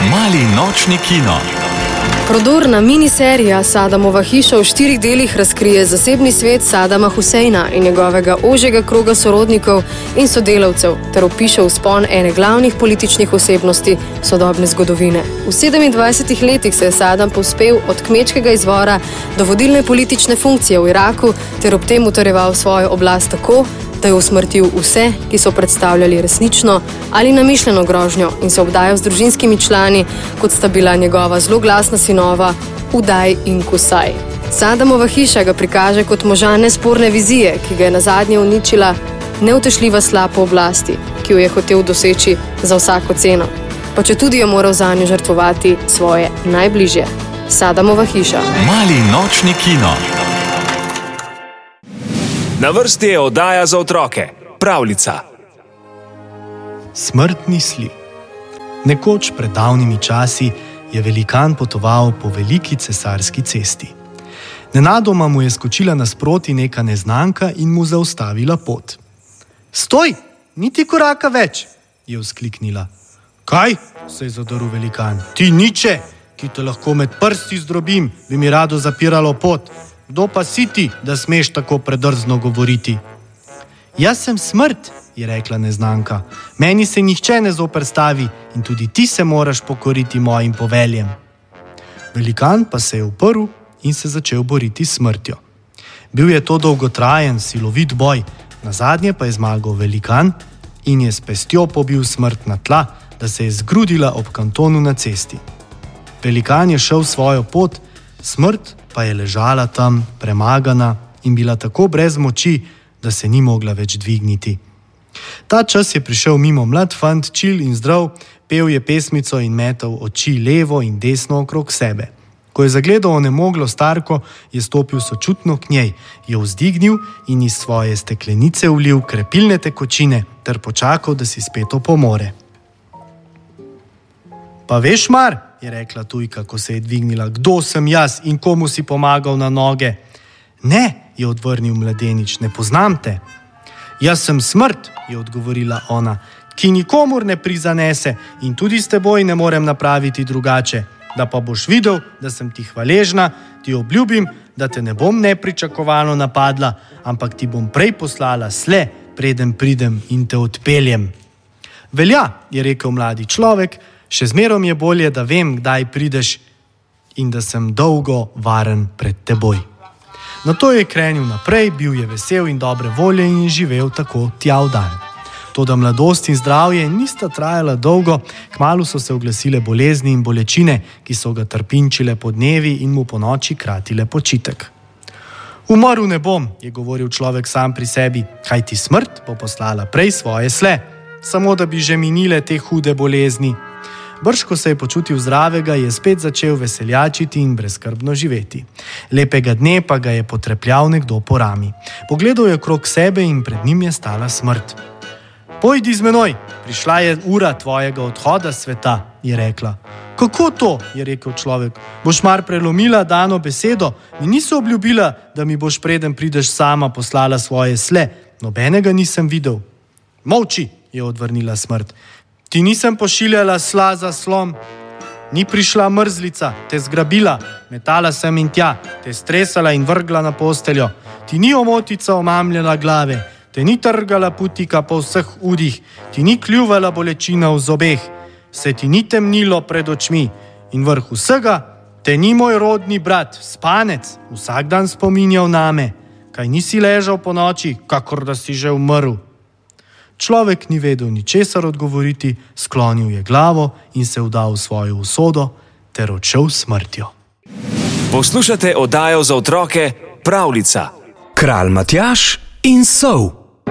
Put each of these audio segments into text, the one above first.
Mali nočni kino. Prodorna miniserija Sadamova hiša v 4 delih razkrije zasebni svet Sadama Huseina in njegovega ožjega kroga sorodnikov in sodelavcev ter opiše vzpon ene glavnih političnih osebnosti sodobne zgodovine. V 27 letih se je Sadam povzpel od kmečkega izvora do vodilne politične funkcije v Iraku ter ob tem utrjeval svojo oblast tako, da je usmrtil vse, ki so predstavljali resnično ali namišljeno grožnjo in se obdajal z družinskimi člani, kot sta bila njegova zloglasna sinova Udaj in Kusaj. Sadamova hiša ga prikaže kot moža nesporne vizije, ki ga je nazadnje uničila neutešljiva sla po oblasti, ki jo je hotel doseči za vsako ceno, pa četudi je moral zanjo žrtvovati svoje najbližje. Sadamova hiša. Mali nočni kino. Na vrsti je oddaja za otroke, pravljica. Smrtni sli. Nekoč pred davnimi časi je velikan potoval po veliki cesarski cesti. Nenadoma mu je skočila nasproti neka neznanka in mu zaustavila pot. "Stoj, niti koraka več," je vzkliknila. "Kaj?" se je zadrl velikan. "Ti niče, ki te lahko med prsti zdrobim, bi mi rado zapiralo pot. Kdo pa si ti, da smeš tako predrzno govoriti?" "Jaz sem smrt," je rekla neznanka. "Meni se nihče ne zoperstavi in tudi ti se moraš pokoriti mojim poveljem." Velikan pa se je uprl in se začel boriti s smrtjo. Bil je to dolgotrajen, silovit boj, nazadnje pa je zmagal velikan in je s pestjo pobil smrt na tla, da se je zgrudila ob kantonu na cesti. Velikan je šel svojo pot, smrt pa je ležala tam, premagana in bila tako brez moči, da se ni mogla več dvigniti. Ta čas je prišel mimo mlad fant, čil in zdrav, pel je pesmico in metal oči levo in desno okrog sebe. Ko je zagledal onemoglo starko, je stopil sočutno k njej, jo vzdignil in iz svoje steklenice vlil krepilne tekočine ter počakal, da si spet opomore. "Pa veš, mar," je rekla tujka, ko se je dvignila, "kdo sem jaz in komu si pomagal na noge?" "Ne," je odvrnil mladenič, "ne poznam te." "Jaz sem smrt," je odgovorila ona, "ki nikomur ne prizanese in tudi s teboj ne morem napraviti drugače. Da pa boš videl, da sem ti hvaležna, ti obljubim, da te ne bom nepričakovano napadla, ampak ti bom prej poslala sle, preden pridem in te odpeljem." "Velja," je rekel mladi človek, "še zmerom je bolje, da vem, kdaj prideš in da sem dolgo varen pred teboj." Nato je krenil naprej, bil je vesel in dobre volje in je živel tako tja v dan. Toda mladost in zdravje nista trajala dolgo, kmalu so se oglasile bolezni in bolečine, ki so ga trpinčile po dnevi in mu po noči kratile počitek. "Umrl ne bom," je govoril človek sam pri sebi, "kajti smrt bo poslala prej svoje sle, samo da bi že minile te hude bolezni." Brž, ko se je počutil zdravega, je spet začel veseljačiti in brezskrbno živeti. Lepega dne pa ga je potrepljal nekdo po rami. Pogledal je okrog sebe in pred njim je stala smrt. "Pojdi z menoj, prišla je ura tvojega odhoda s sveta," je rekla. "Kako to?" je rekel človek. "Boš mar prelomila dano besedo? Mi niso obljubila, da mi boš preden prideš sama poslala svoje sle. Nobenega nisem videl." "Molči," je odvrnila smrt. "Ti nisem pošiljala sla za slom. Ni prišla mrzlica, te zgrabila, metala sem in tja, te stresala in vrgla na posteljo. Ti ni omotica omamljala glave, te ni trgala putika po vseh udih, ti ni kljuvala bolečina v zobeh, se ti ni temnilo pred očmi in vrh vsega, te ni moj rodni brat, spanec, vsak dan spominjal name. Kaj nisi ležal po noči, kakor da si že umrl?" Človek ni vedel ničesar odgovoriti, sklonil je glavo in se vdal v svojo usodo ter odšel s smrtjo. Poslušate oddajo za otroke, pravljica. Kralj Matjaž in sol.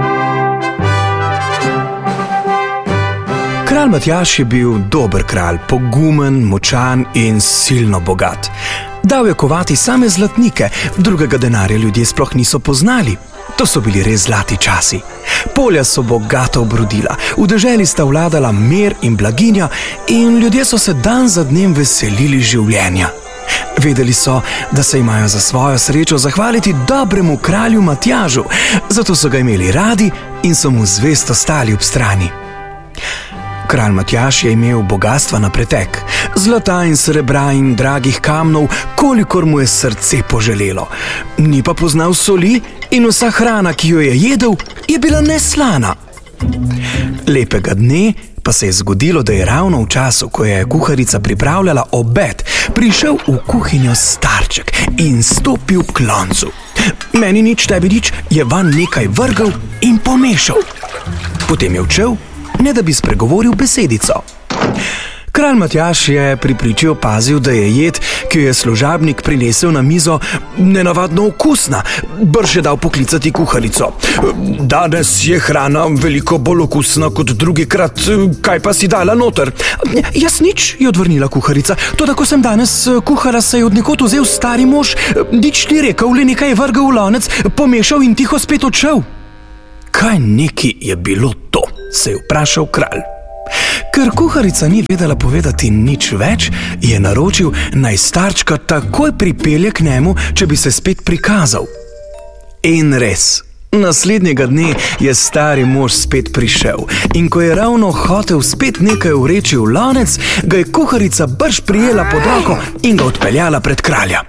Kralj Matjaž je bil dober kralj, pogumen, močan in silno bogat. Dal je kovati same zlatnike, drugega denarja ljudje sploh niso poznali. To so bili res zlati časi. Polja so bogato obrodila, v deželi sta vladala mir in blaginja in ljudje so se dan za dnem veselili življenja. Vedeli so, da se imajo za svojo srečo zahvaliti dobremu kralju Matjažu, zato so ga imeli radi in so mu zvesto stali ob strani. Kralj Matjaž je imel bogastva na pretek, zlata in srebra in dragih kamnov, kolikor mu je srce poželelo. Ni pa poznal soli in vsa hrana, ki jo je jedel, je bila neslana. Lepega dne pa se je zgodilo, da je ravno v času, ko je kuharica pripravljala obed, prišel v kuhinjo starček in stopil k loncu. Meni nič, tebi nič, je van nekaj vrgel in pomešal. Potem je odšel, ne da bi spregovoril besedico. Kralj Matjaž je pri priči opazil, da je jed, ki jo je služabnik prinesel na mizo, nenavadno okusna. Brž je dal poklicati kuharico. Danes je hrana veliko bolj okusna kot drugikrat, kaj pa si dala noter? Jaz nič, je odvrnila kuharica. Toda ko sem danes kuhala, se je od nekod vzel stari mož, nič ni rekel, le nekaj je vrgel v lonec, pomešal in tiho spet odšel. Kaj neki je bilo to, se je vprašal kralj. Ker kuharica ni vedela povedati nič več, je naročil, naj starčka takoj pripelje k njemu, če bi se spet prikazal. In res, naslednjega dne je stari mož spet prišel in ko je ravno hotel spet nekaj vreči v lonec, ga je kuharica brž prijela pod roko in ga odpeljala pred kralja.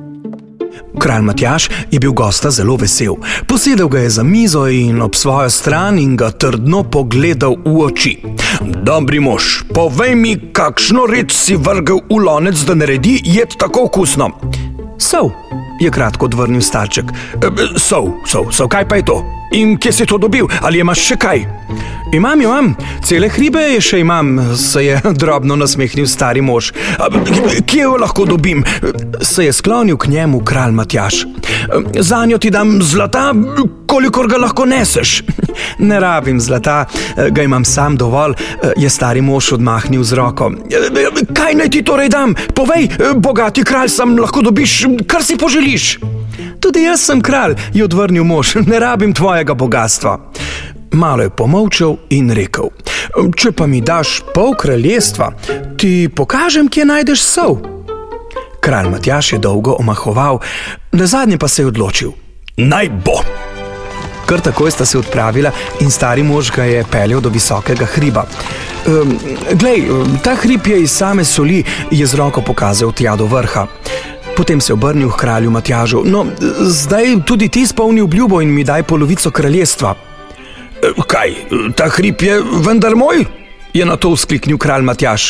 Kralj Matjaž je bil gosta zelo vesel. Posedel ga je za mizo in ob svojo stran in ga trdno pogledal v oči. Dobri mož, povej mi, kakšno reč si vrgel v lonec, da naredi jed tako okusno? Sol, je kratko odvrnil starček. Sol, kaj pa je to? In kje si to dobil? Ali imaš še kaj? Imam, cele hribe še imam, se je drobno nasmehnil stari mož. Kje jo lahko dobim? Se je sklonil k njemu kralj Matjaž. Zanjo ti dam zlata, kolikor ga lahko neseš. Ne rabim zlata, ga imam sam dovolj, je stari mož odmahnil z roko. Kaj naj ti torej dam? Povej, bogati kralj sem, lahko dobiš, kar si poželiš. Tudi jaz sem kralj, je odvrnil mož, ne rabim tvojega bogatstva. Malo je pomolčal in rekel, če pa mi daš pol kraljestva, ti pokažem, kje najdeš sol. Kralj Matjaž je dolgo omahoval, nazadnje pa se je odločil. Naj bo! Kar takoj sta se odpravila in stari mož ga je peljal do visokega hriba. Glej, ta hrib je iz same soli, je z roko pokazal tja do vrha. Potem se je obrnil k kralju Matjažu. No, zdaj tudi ti izpolni obljubo in mi daj polovico kraljestva. Kaj, ta hrib je vendar moj? Je na to vzkliknil kralj Matjaž.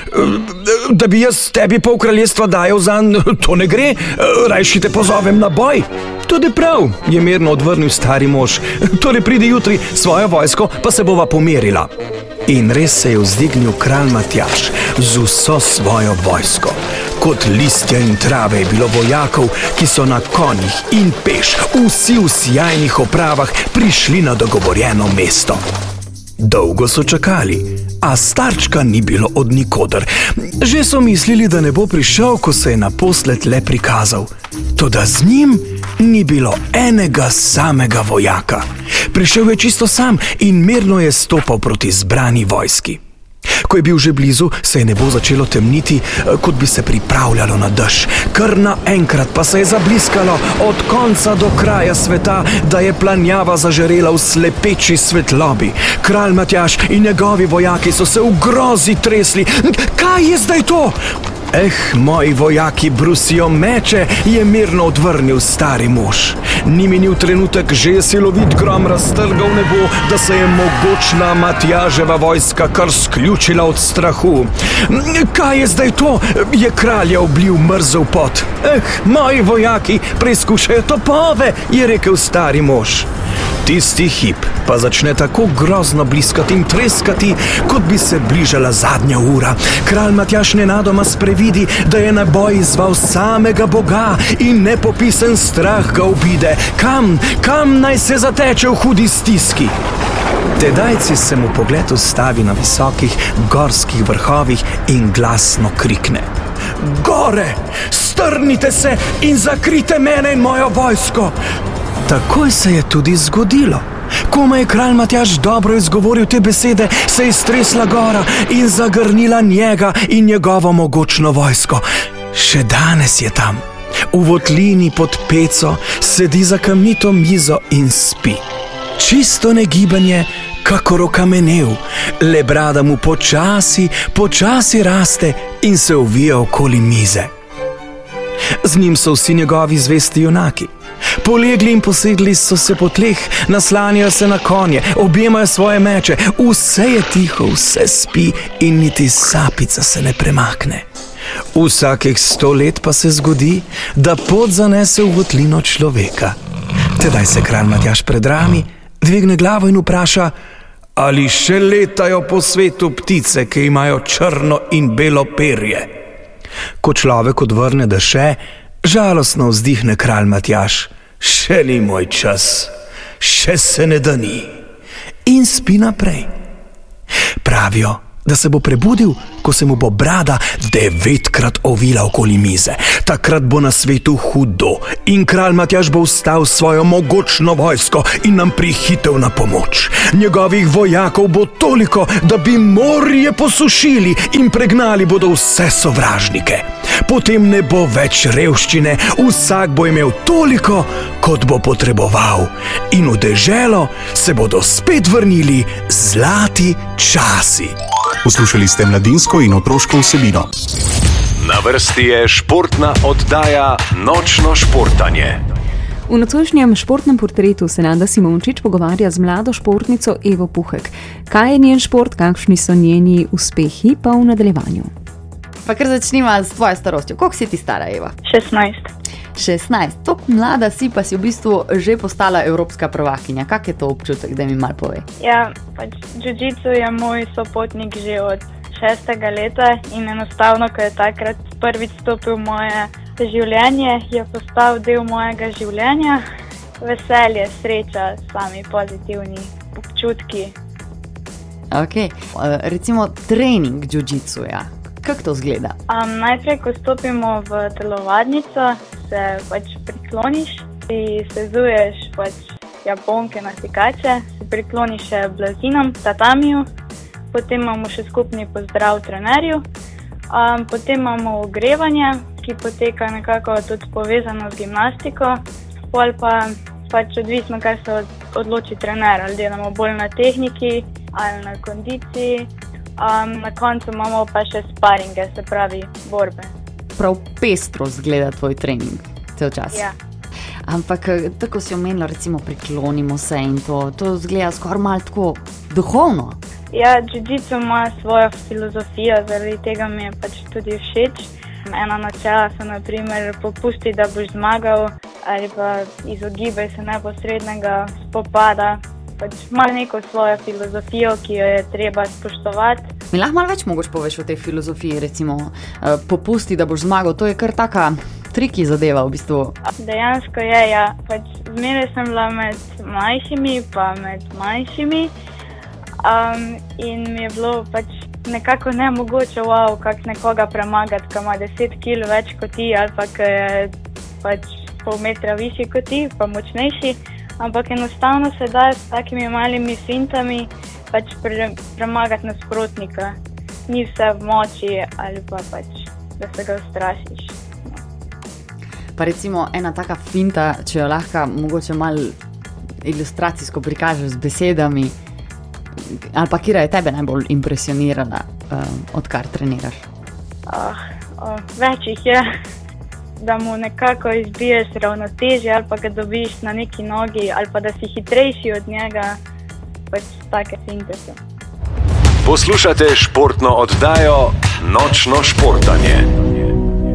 Da bi jaz tebi pol kraljestva dajal zanj, to ne gre, rajši te pozovem na boj. Tudi prav, je mirno odvrnil stari mož. Torej pridi jutri svojo vojsko, pa se bova pomerila. In res se je vzdignil kralj Matjaž z vso svojo vojsko. Kot listja in trave je bilo vojakov, ki so na konjih in peš, vsi v sijajnih opravah prišli na dogovorjeno mesto. Dolgo so čakali, a starčka ni bilo od nikoder. Že so mislili, da ne bo prišel, ko se je naposled le prikazal. Toda z njim ni bilo enega samega vojaka. Prišel je čisto sam in mirno je stopal proti zbrani vojski. Ko je bil že blizu, se je nebo začelo temniti, kot bi se pripravljalo na dež. Kar naenkrat pa se je zabliskalo od konca do kraja sveta, da je planjava zažarela v slepeči svetlobi. Kralj Matjaž in njegovi vojaki so se v grozi tresli. Kaj je zdaj to? Moji vojaki brusijo meče, je mirno odvrnil stari mož. Ni minil trenutek, že je silovit grom raztrgal nebo, da se je mogočna Matjaževa vojska kar sključila od strahu. Kaj je zdaj to? Je kralja oblil mrzel pot. Moji vojaki preizkušajo topove, je rekel stari mož. Tisti hip pa začne tako grozno bliskati in treskati, kot bi se bližala zadnja ura. Kralj Matjaž nenadoma sprevidi, da je na boj izval samega Boga in nepopisen strah ga obide. Kam naj se zateče v hudi stiski? Tedajci se mu pogled ustavi na visokih gorskih vrhovih in glasno krikne. Gore, strnite se in zakrite mene in mojo vojsko! Takoj se je tudi zgodilo. Komaj je kralj Matjaž dobro izgovoril te besede, se je stresla gora in zagrnila njega in njegovo mogočno vojsko. Še danes je tam, v votlini pod peco, sedi za kamnito mizo in spi. Čisto negibanje, kakor okamenel, le brada mu počasi raste in se ovija okoli mize. Z njim so vsi njegovi zvesti junaki. Polegli in posedli so se po tleh, naslanjajo se na konje, objemajo svoje meče, vse je tiho, vse spi in niti sapica se ne premakne. Vsakih 100 let pa se zgodi, da pot zanese v votlino človeka. Tedaj se kralj Matjaž pred rami dvigne glavo in vpraša, ali še letajo po svetu ptice, ki imajo črno in belo perje. Ko človek odvrne, da še, žalostno vzdihne kralj Matjaž, še ni moj čas, še se ne da ni. In spi naprej. Pravijo, da se bo prebudil, ko se mu bo brada 9-krat ovila okoli mize. Takrat bo na svetu hudo in kralj Matjaž bo vstal s svojo mogočno vojsko in nam prihitev na pomoč. Njegovih vojakov bo toliko, da bi morje posušili in pregnali bodo vse sovražnike. Potem ne bo več revščine, vsak bo imel toliko, kot bo potreboval. In v deželo se bodo spet vrnili zlati časi. Poslušali ste mladinsko in otroško vsebino. Na vrsti je športna oddaja Nočno športanje. V nocojšnjem športnem portretu se Nada Simončič pogovarja z mlado športnico Evo Puhek. Kaj je njen šport, kakšni so njeni uspehi, pa v nadaljevanju. Pa kar začnimo s tvojo starostjo. Koliko si ti stara, Eva? 16. 16. Tok mlada si, pa si v bistvu že postala evropska prvakinja. Kak je to občutek, da mi malo pove? Ja, jiu-jitsu je moj sopotnik že od 6. leta in enostavno, ko je takrat prvič stopil v moje življenje, je postal del mojega življenja. Veselje, sreča, sami pozitivni občutki. Ok, recimo trening jiu-jitsuja. Kako to zgleda? Najprej, ko stopimo v telovadnico, se prikloniš, ti sezuješ japonke na sikače, se prikloniš še blazinom, tatamiju, potem imamo še skupni pozdrav trenerju, potem imamo ogrevanje, ki poteka nekako tudi povezano z gimnastiko, pol pa odvisno, kaj se odloči trener, ali delamo bolj na tehniki ali na kondiciji. Na koncu imamo pa še sparinge, se pravi borbe. Prav pestro zgleda tvoj trening, cel čas. Ja. Ampak tako si omenila, recimo priklonimo se in to zgleda skoraj malo tako duhovno. Ja, jiu-jitsu ima svojo filozofijo, zaradi tega mi je tudi všeč. Ena načela so na primer popusti, da boš zmagal, ali pa izogibaj se neposrednega spopada. Ima neko svojo filozofijo, ki jo je treba spoštovati. Mi lahko malo več mogoče poveš o tej filozofiji, recimo popusti, da boš zmagal, to je kar taka triki zadeva v bistvu. Dejansko je, ja. Zmeraj sem bila med mlajšimi pa med manjšimi in mi je bilo nekako nemogoče, kako nekoga premagati, ki ima 10 kg več kot ti ali pa ki je pol metra višji kot ti, pa močnejši. Ampak enostavno se da s takimi malimi fintami premagati nasprotnika. Ni vse v moči ali pa da se ga ustrašiš. Pa recimo ena taka finta, če jo lahko mogoče malo ilustracijsko prikažeš z besedami, ali pa katera je tebe najbolj impresionirala, odkar treniraš? Več jih je. Da mu nekako izbiješ ravnotežje ali pa ga dobiš na neki nogi ali pa da si hitrejši od njega, take finte so. Poslušate športno oddajo Nočno športanje.